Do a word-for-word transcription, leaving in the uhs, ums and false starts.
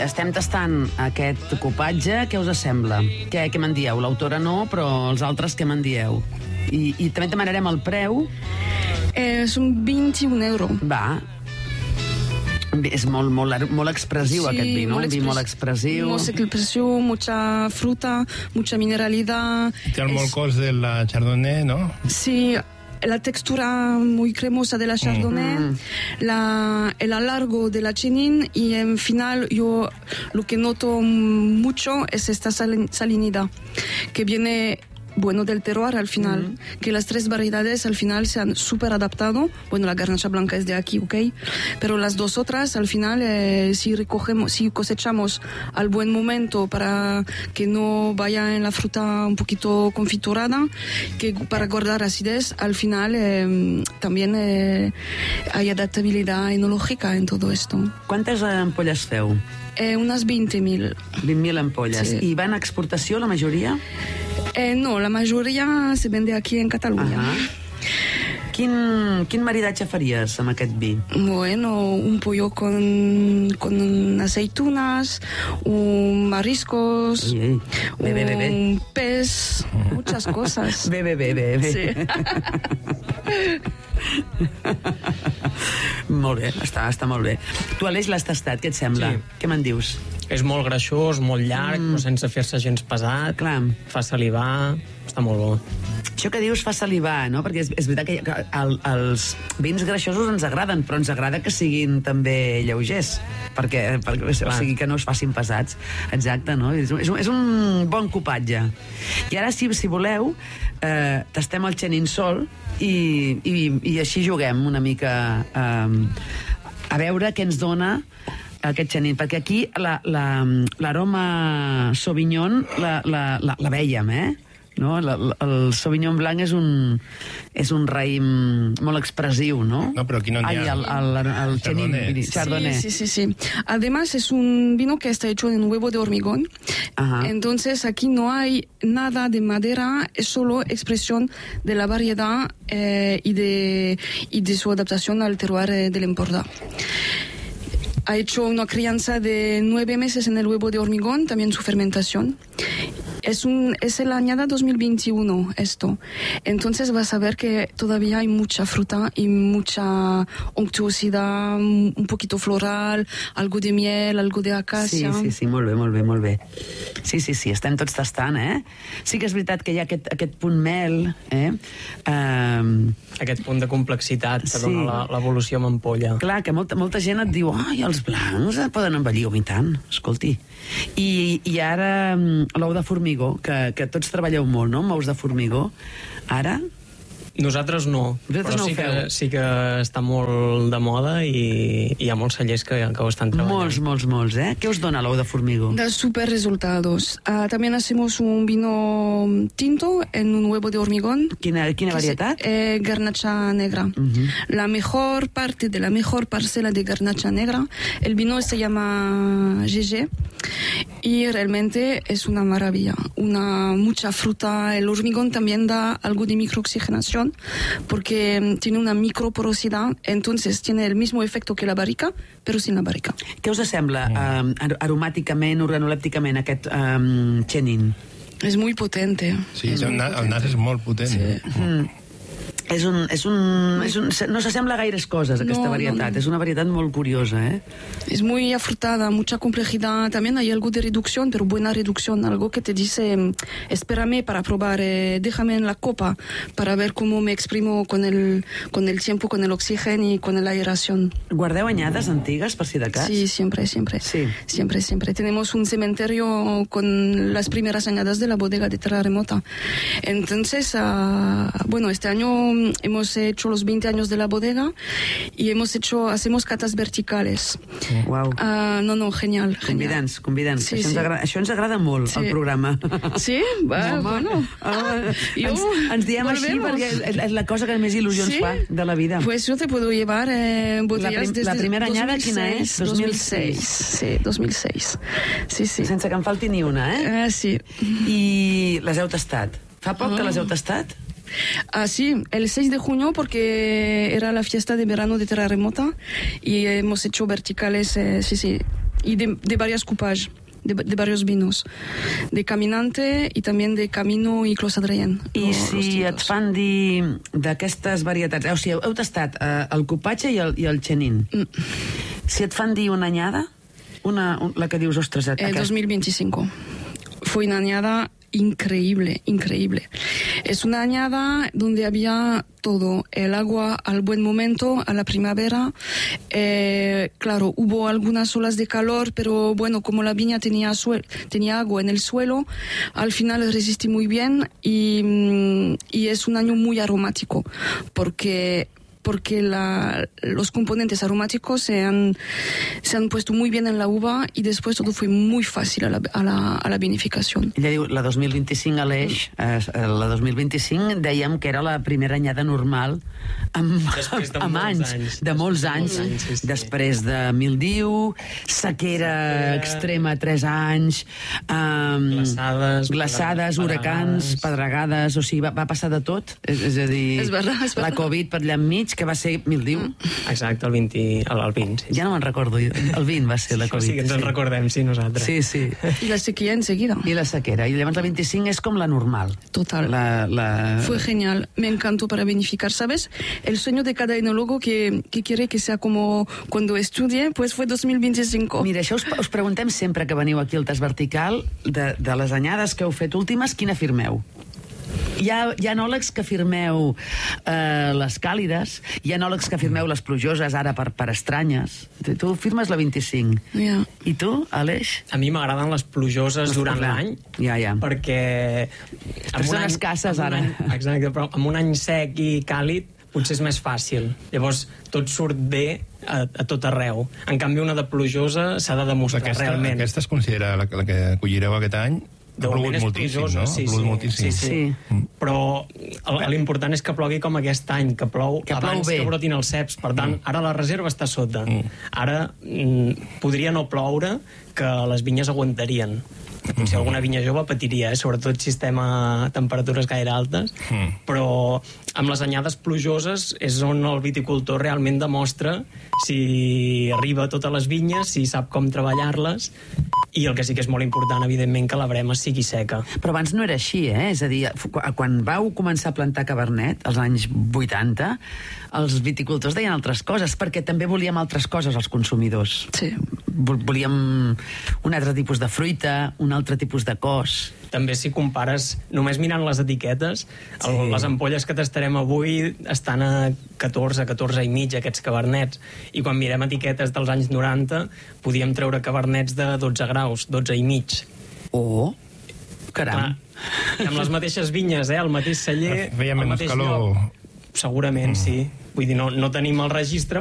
estem tastant aquest copatge. Què us sembla? Què, què me'n dieu? L'autora no, però els altres què me'n dieu? I, i també demanarem el preu. Eh, són vint-i-un euros. Va. És molt, molt, molt expressiu, sí, aquest vi, no? Un vi molt expressiu. Molt expressiu, mucha fruta, mucha mineralidad. Té el molt cos de la Chardonnay, ¿no? Sí, la textura muy cremosa de la Chardonnay, mm. la, el alargo de la Chenin, y en final yo lo que noto mucho es esta sal, salinidad que viene bueno del terroir al final, mm. que las tres variedades al final se han súper adaptado. Bueno, la garnacha blanca es de aquí, ok, pero las dos otras al final eh, si recogemos, si cosechamos al buen momento para que no vaya en la fruta un poquito confiturada, que para guardar acidez, al final eh, también eh, hay adaptabilidad enológica en todo esto. ¿Cuántas ampolles feu? Eh, unas veinte mil. vint mil ampolles. Sí. I van a exportació la majoria? Eh, no, la mayoría se vende aquí en Cataluña. Uh-huh. Quin, quin maridatge faries amb aquest vi? Bueno, un pollo con, con aceitunas, un mariscos, ei, ei. Bé, bé, bé, bé. un pez, muchas cosas. Bé, bé, bé, bé, bé. Sí. Molt bé, està, està molt bé. Tu, Aleix, l'has tastat, què et sembla? Sí. Què me'n dius? És molt greixós, molt llarg, mm. però sense fer-se gens pesat. Clar. Fa salivar, està molt bo. Això que dius fa salivar, no? Perquè és, és veritat que, que el, els vins greixosos ens agraden, però ens agrada que siguin també lleugers, perquè, perquè o sigui, que no es facin pesats. Exacte, no? És, és, un, és un bon copatge. I ara, si, si voleu, eh, tastem el Chenin sol i, i, i així juguem una mica eh, a veure què ens dona aquest Chenin, perquè aquí l'aroma la, Sauvignon la, la, la, la vèiem, eh? No? La, la, el Sauvignon blanc és un, és un raïm molt expresiu, ¿no? No, pero aquí no Ay, hay el, el, el, el Chenin, Chardonnay. Sí, sí, sí, sí. Además es un vino que está hecho en huevo de hormigón. Ajá. Entonces aquí no hay nada de madera, es solo expresión de la variedad eh, y, de, y de su adaptación al terroir eh, del Empordà. Ha hecho una crianza de nueve meses en el huevo de hormigón, también su fermentación. Es, un, es el añada dos mil veintiuno esto. Entonces vas a ver que todavía hay mucha fruta y mucha unctuosidad, un poquito floral, algo de miel, algo de acacia. Sí, sí, sí, molt bé, molt bé, molt bé. Sí, sí, sí, estem tots tastant, eh? Sí que és veritat que hi ha aquest, aquest punt mel, eh? Um... Aquest punt de complexitat que sí. dona l'evolució amb ampolla. Clar, que molta, molta gent et diu ai, els blancs poden envellir, oh, i tant, escolti. I, i ara l'ou de formigó, que, que tots treballeu molt, no?, amb ous de formigó. Ara... Nosaltres no, Vosaltres però no sí, que, sí que està molt de moda i hi ha molts cellers que, que ho estan treballant. Molts, molts, molts, eh? Què us dona l'ou de formigó? Da super resultados. Uh, también hacemos un vino tinto en un huevo de hormigón. Quina, quina varietat? Es, eh, garnacha negra. Uh-huh. La mejor parte de la mejor parcela de garnacha negra. El vino se llama G G y realmente es una maravilla. Una mucha fruta. El hormigón también da algo de microoxigenación porque tiene una microporosidad, entonces tiene el mismo efecto que la barrica, pero sin la barrica. Què us sembla um, aromàticament, organolèpticament, aquest um, Chenin? És muy potente. Sí, és el, na, el nas és molt potent. Sí. Mm. És un, és un, és un, no s'assembla a gaires coses, aquesta no, varietat. No, no. És una varietat molt curiosa, ¿eh? Es muy afrutada, mucha complejidad. También hay algo de reducción, pero buena reducción. Algo que te dice, espérame para probar, eh, déjame en la copa para ver cómo me exprimo con el, con el tiempo, con el oxígeno y con la aeración. Guardeu anyades antigues, per si de cas? Sí, siempre, siempre. Sí. Siempre, siempre. Tenemos un cementerio con las primeras añadas de la bodega de Terra Remota. Entonces, uh, bueno, este año hemos hecho los veinte años de la bodega y hemos hecho, hacemos catas verticales. Wow. Uh, no, no, genial. Convidants, convidants. Sí, això, sí. Ens agrada, això ens agrada molt, sí. el programa. Sí? Va, Home, bueno. Uh, Jo, ens, ens diem volvemos. així perquè és, és la cosa que més il·lusió ens ¿Sí? fa de la vida. Pues yo te puedo llevar eh, botellas la, prim, desde la primera anyada dos mil seis, quina és? dos mil seis. Sí, dos mil seis. Sí, sí. Sense que en falti ni una, eh? Uh, sí. I les heu tastat? Fa poc oh. que les heu tastat? Ah, sí, el seis de junio porque era la fiesta de verano de Terra Remota y hemos hecho verticales, eh, sí, sí, y de, de varias coupage. De, de varios vinos, de Caminante i també de Camino i Clos Adrien. I si et fan dir d'aquestes varietats, o sigui, heu tastat eh, el cupatge i el, i el Chenin. Mm. Si et fan dir una anyada, una, un, la que dius, ostres... Eh, dos mil veinticinco. Fue una añada increíble, increíble. Es una añada donde había todo, el agua al buen momento, a la primavera. Eh, claro, hubo algunas olas de calor, pero bueno, como la viña tenía, suel tenía agua en el suelo, al final resistí muy bien y, y es un año muy aromático, porque... porque la, los componentes aromáticos se han, se han puesto muy bien en la uva y después todo fue muy fácil a la, a la, a la vinificació. Ella diu, la dos mil vint-i-cinc a l'Eix, eh, la dos mil vint-i-cinc dèiem que era la primera anyada normal amb, de amb anys, anys, de molts anys, anys sí, sí. després de mildiu, sequera, sequera extrema, tres anys, um, glaçades, glaçades huracans, pedregades, o sigui, va, va passar de tot, és, és a dir, és verdad, és verdad. La Covid per allà enmig, que va ser mildiu. Exacte, el vint, el, el vint. Sí, ja no me'n recordo, el vint va ser la Covid. Sí, que ens en sí. recordem, sí, nosaltres. Sí, sí. I la sequía enseguida. I la sequera. I llavors la veinticinc és com la normal. Total. La, la... Fue genial. Me encantó para vinificar, ¿sabes? El sueño de cada enólogo que, que quiere que sea como cuando estudie, pues fue dos mil veinticinco. Mira, això us, us preguntem sempre que veniu aquí al Tas Vertical, de, de les anyades que heu fet últimes, quina firmeu? Hi ha, hi ha enòlegs que firmeu eh, les càlides, hi ha enòlegs que firmeu les plujoses, ara per, per estranyes. Tu, tu firmes la vint-i-cinc. Yeah. I tu, Aleix? A mi m'agraden les plujoses Pues durant clar. l'any, ja, ja. perquè... Però són escasses, ara. Any, exacte, però amb un any sec i càlid potser és més fàcil. Llavors, tot surt bé a, a tot arreu. En canvi, una de plujosa s'ha de demostrar aquesta, realment. Aquesta es considera la, la que collireu aquest any. Ha plogut moltíssim, plujosa, no? sí, Ha plogut sí, moltíssim. sí, sí. Sí. Mm. Però l'important és que plogui com aquest any, que plou que abans plou bé. que brotin els ceps. Per tant, Mm. ara la reserva està sota. Mm. Ara mm, podria no ploure, que les vinyes aguantarien. Potser alguna vinya jove patiria, eh? Sobretot si estem a temperatures gaire altes, Mm. però amb les anyades plujoses és on el viticultor realment demostra si arriba a totes les vinyes, si sap com treballar-les, i el que sí que és molt important, evidentment, que la brema sigui seca. Però abans no era així, eh? És a dir, quan vau començar a plantar Cabernet, als anys vuitanta, els viticultors deien altres coses, perquè també volíem altres coses els consumidors. Sí. Volíem un altre tipus de fruita, un altre tipus de cos. També si compares, només mirant les etiquetes, el, Sí. les ampolles que tastarem avui estan a catorze, catorze i mig, aquests cabernets. I quan mirem etiquetes dels anys noranta, podíem treure cabernets de dotze graus, dotze i mig. Oh, caram. Clar, amb les mateixes vinyes, eh? El mateix celler, Feia el menys mateix calor. lloc. Segurament, mm. sí. Vull dir, no, no tenim el registre,